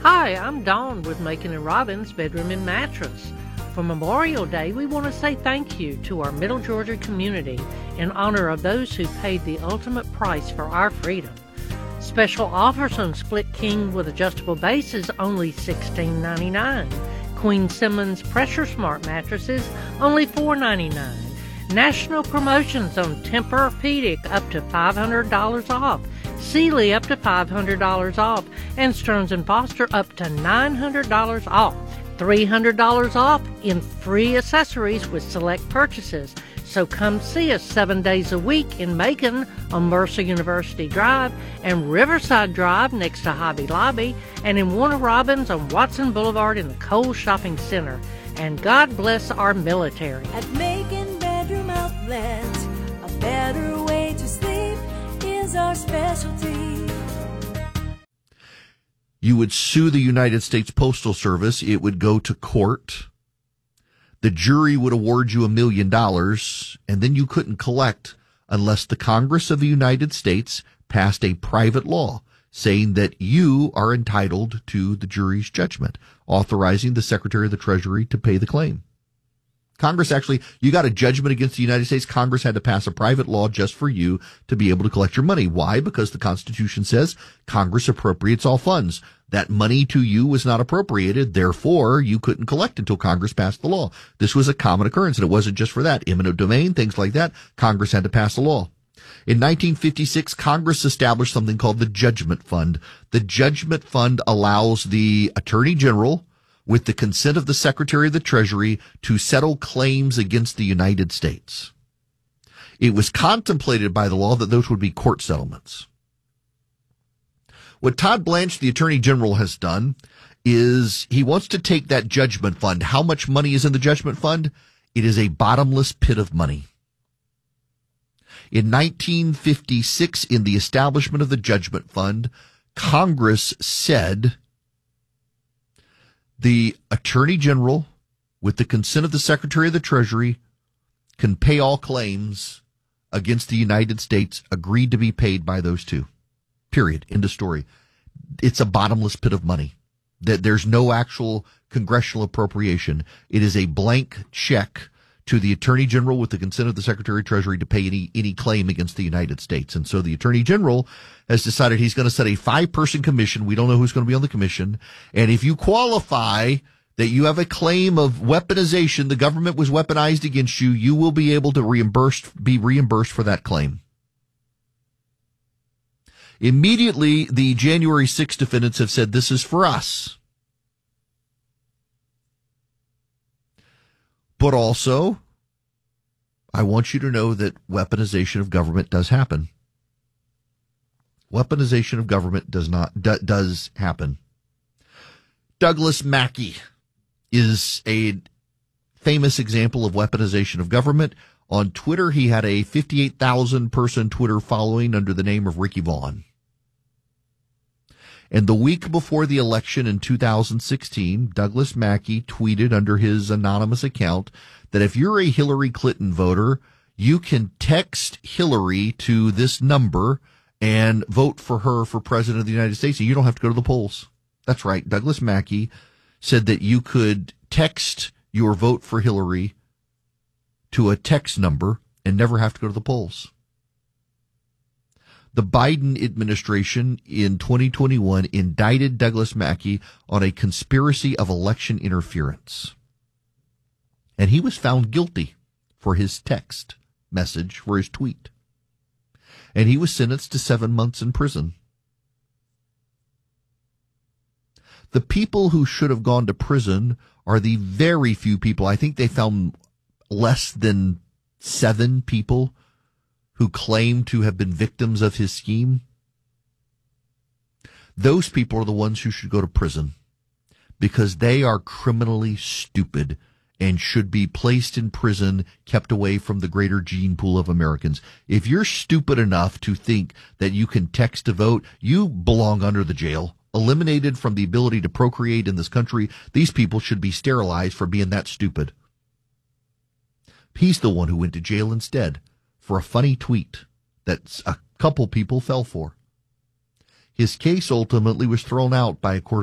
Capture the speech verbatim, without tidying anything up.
Hi, I'm Dawn with Macon and Robbins Bedroom and Mattress. For Memorial Day, we want to say thank you to our Middle Georgia community in honor of those who paid the ultimate price for our freedom. Special offers on Split King with adjustable bases only sixteen ninety-nine. Queen Simmons Pressure Smart mattresses only four ninety-nine. National promotions on Tempur-Pedic up to five hundred dollars off. Sealy up to five hundred dollars off, and Stearns and Foster up to nine hundred dollars off. three hundred dollars off in free accessories with select purchases. So come see us seven days a week in Macon on Mercer University Drive and Riverside Drive next to Hobby Lobby, and in Warner Robins on Watson Boulevard in the Kohl's Shopping Center. And God bless our military. At Macon Bedroom Outlet, a better way to sleep is our specialty. You would sue the United States Postal Service. It would go to court. The jury would award you a million dollars, and then you couldn't collect unless the Congress of the United States passed a private law saying that you are entitled to the jury's judgment, authorizing the Secretary of the Treasury to pay the claim. Congress actually, you got a judgment against the United States. Congress had to pass a private law just for you to be able to collect your money. Why? Because the Constitution says Congress appropriates all funds. That money to you was not appropriated. Therefore, you couldn't collect until Congress passed the law. This was a common occurrence, and it wasn't just for that. Eminent domain, things like that, Congress had to pass a law. In nineteen fifty-six, Congress established something called the Judgment Fund. The Judgment Fund allows the Attorney General, with the consent of the Secretary of the Treasury, to settle claims against the United States. It was contemplated by the law that those would be court settlements. What Todd Blanche, the Attorney General, has done is he wants to take that judgment fund. How much money is in the judgment fund? It is a bottomless pit of money. In nineteen fifty-six, in the establishment of the judgment fund, Congress said the Attorney General, with the consent of the Secretary of the Treasury, can pay all claims against the United States agreed to be paid by those two. Period. End of story. It's a bottomless pit of money. That there's no actual congressional appropriation. It is a blank check to the Attorney General with the consent of the Secretary of Treasury to pay any any claim against the United States. And so the Attorney General has decided he's going to set a five-person commission. We don't know who's going to be on the commission. And if you qualify that you have a claim of weaponization, the government was weaponized against you, you will be able to reimburse, be reimbursed for that claim. Immediately, the January sixth defendants have said, this is for us. But also, I want you to know that weaponization of government does happen. Weaponization of government does not, do, does happen. Douglas Mackey is a famous example of weaponization of government. On Twitter, he had a fifty-eight thousand person Twitter following under the name of Ricky Vaughn. And the week before the election in two thousand sixteen, Douglas Mackey tweeted under his anonymous account that if you're a Hillary Clinton voter, you can text Hillary to this number and vote for her for president of the United States. And you don't have to go to the polls. That's right. Douglas Mackey said that you could text your vote for Hillary to a text number and never have to go to the polls. The Biden administration in twenty twenty-one indicted Douglas Mackey on a conspiracy of election interference. And he was found guilty for his text message, for his tweet. And he was sentenced to seven months in prison. The people who should have gone to prison are the very few people. I think they found less than seven people who claim to have been victims of his scheme. Those people are the ones who should go to prison because they are criminally stupid and should be placed in prison, kept away from the greater gene pool of Americans. If you're stupid enough to think that you can text a vote, you belong under the jail, eliminated from the ability to procreate in this country. These people should be sterilized for being that stupid. He's the one who went to jail instead for a funny tweet that a couple people fell for. His case ultimately was thrown out by a court